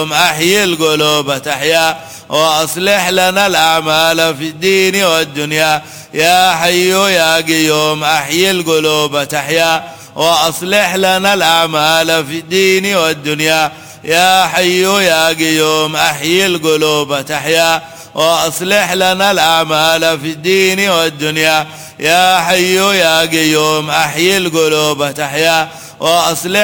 قيوم أحيي القلوب تحيا وأصلح لنا الأعمال في الدين والدنيا يا حي يا قيوم أحيي القلوب تحيا وأصلح لنا الأعمال في الدين والدنيا يا حي يا قيوم أحيي القلوب تحيا وأصلح لنا الأعمال في الدين والدنيا يا حي يا قيوم أحيي القلوب تحيا وأصلح